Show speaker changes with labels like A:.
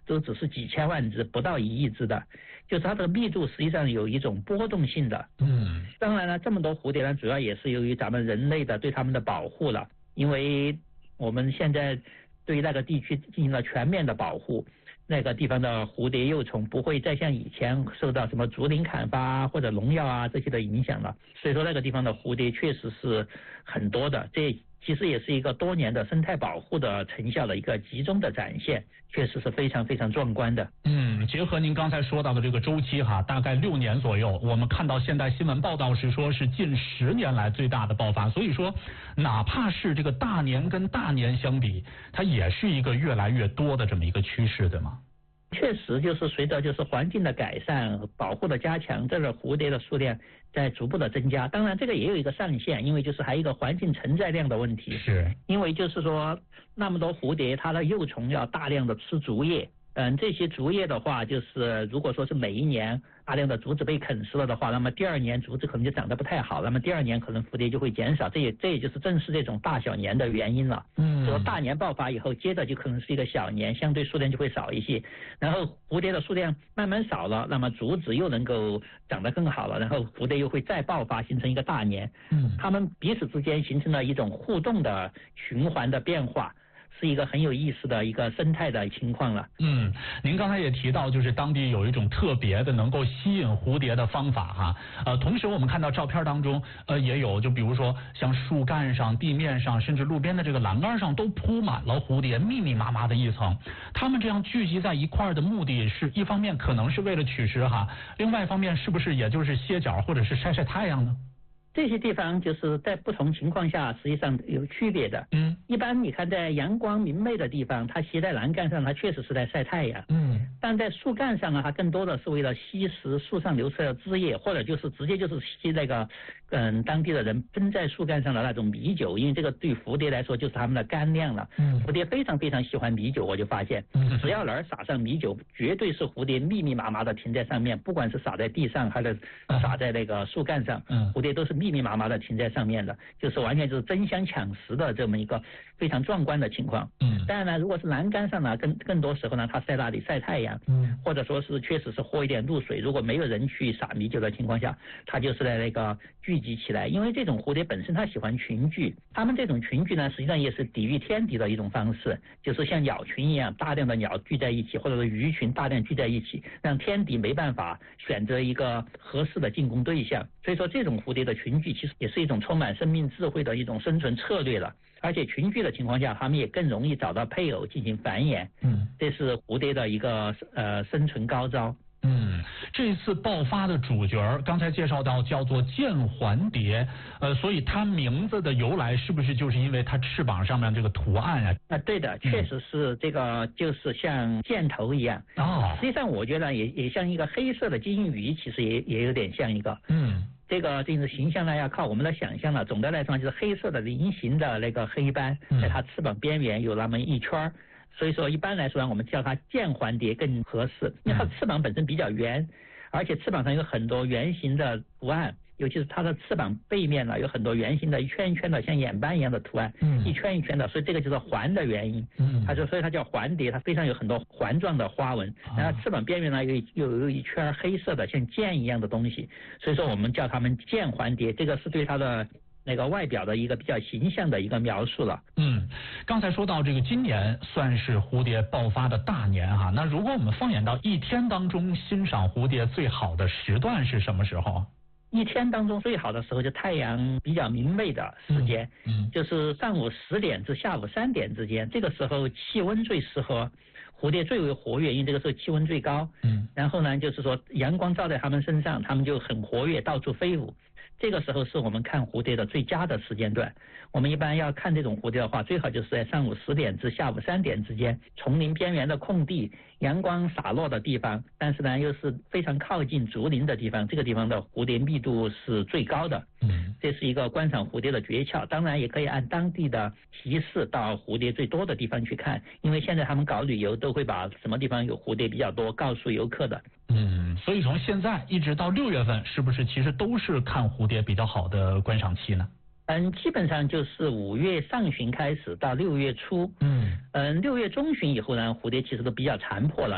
A: 都只是几千万只，不到1亿只的，就是它的密度实际上有一种波动性的。当然了，这么多蝴蝶呢，主要也是由于咱们人类的对它们的保护了，因为我们现在对那个地区进行了全面的保护。那个地方的蝴蝶幼虫不会再像以前受到什么竹林砍伐或者农药啊这些的影响了，所以说那个地方的蝴蝶确实是很多的，这其实也是一个多年的生态保护的成效的一个集中的展现，确实是非常非常壮观的。
B: 结合您刚才说到的这个周期哈，大概6年左右，我们看到现在新闻报道是说是近10年来最大的爆发，所以说哪怕是这个大年跟大年相比，它也是一个越来越多的这么一个趋势，对吗？
A: 确实就是随着就是环境的改善、保护的加强，这个蝴蝶的数量在逐步的增加。当然这个也有一个上限，因为就是还有一个环境承载量的问题。
B: 是，
A: 因为就是说那么多蝴蝶，它的幼虫要大量的吃竹叶。这些竹叶的话，就是如果说是每一年大量的竹子被啃食了的话，那么第2年竹子可能就长得不太好，那么第2年可能蝴蝶就会减少，这也就是正是这种大小年的原因了。说大年爆发以后，接着就可能是一个小年，相对数量就会少一些，然后蝴蝶的数量慢慢少了，那么竹子又能够长得更好了，然后蝴蝶又会再爆发，形成一个大年。它们彼此之间形成了一种互动的循环的变化。是一个很有意思的一个生态的情况了。
B: 您刚才也提到，就是当地有一种特别的能够吸引蝴蝶的方法哈。同时我们看到照片当中，也有就比如说像树干上、地面上，甚至路边的这个栏杆上都铺满了蝴蝶，密密麻麻的一层。它们这样聚集在一块的目的是一方面可能是为了取食哈，另外一方面是不是也就是歇脚或者是晒晒太阳呢？
A: 这些地方就是在不同情况下实际上有区别的。一般你看在阳光明媚的地方，它吸在栏杆上，它确实是在晒太阳。但在树干上呢，它更多的是为了吸食树上流出来的汁液，或者就是直接就是吸那个当地的人喷在树干上的那种米酒，因为这个对蝴蝶来说就是它们的干粮了。蝴蝶非常非常喜欢米酒，我就发现只要哪儿撒上米酒，绝对是蝴蝶密密麻麻的停在上面，不管是撒在地上还是撒在那个树干上，蝴蝶都是密密麻麻的停在上面的，就是完全就是争相抢食的这么一个非常壮观的情况。当然呢，如果是栏杆上呢，更多时候呢，它在那里晒太阳，或者说是确实是喝一点露水，如果没有人去撒米酒的情况下，它就是在那个聚集起来。因为这种蝴蝶本身它喜欢群聚，它们这种群聚呢，实际上也是抵御天敌的一种方式，就是像鸟群一样，大量的鸟聚在一起，或者是鱼群大量聚在一起，让天敌没办法选择一个合适的进攻对象。所以说这种蝴蝶的群聚其实也是一种充满生命智慧的一种生存策略了，而且群聚的情况下，它们也更容易找到配偶进行繁衍。这是蝴蝶的一个生存高招。
B: 这次爆发的主角刚才介绍到叫做剑环蝶，所以它名字的由来是不是就是因为它翅膀上面这个图案啊？
A: 对的，确实是这个，就是像箭头一样。实际上我觉得也像一个黑色的金鱼，其实也有点像一个。这个形象呢要靠我们的想象了。总的来说就是黑色的菱形的那个黑斑，在它翅膀边缘有那么一圈。所以说一般来说我们叫它剑环蝶更合适，因为它翅膀本身比较圆，而且翅膀上有很多圆形的图案，尤其是它的翅膀背面呢有很多圆形的一圈一圈的像眼斑一样的图案，一圈一圈的，所以这个就是环的原因。所以它叫环蝶，它非常有很多环状的花纹，然后翅膀边缘呢又有一圈黑色的像剑一样的东西，所以说我们叫它们剑环蝶，这个是对它的那个外表的一个比较形象的一个描述了。
B: 刚才说到这个今年算是蝴蝶爆发的大年哈，那如果我们放眼到一天当中欣赏蝴蝶最好的时段是什么时候？
A: 一天当中最好的时候就太阳比较明媚的时间，就是上午10点至下午3点之间，这个时候气温最适合蝴蝶最为活跃，因为这个时候气温最高。然后呢，就是说阳光照在它们身上，它们就很活跃，到处飞舞。这个时候是我们看蝴蝶的最佳的时间段。我们一般要看这种蝴蝶的话，最好就是在上午10点至下午3点之间，丛林边缘的空地，阳光洒落的地方，但是呢又是非常靠近竹林的地方，这个地方的蝴蝶密度是最高的。这是一个观赏蝴蝶的诀窍。当然也可以按当地的提示到蝴蝶最多的地方去看，因为现在他们搞旅游都会把什么地方有蝴蝶比较多告诉游客的。
B: 所以从现在一直到6月份，是不是其实都是看蝴蝶比较好的观赏期呢？
A: 基本上就是5月上旬开始到6月初。6月中旬以后呢，蝴蝶其实都比较残破了。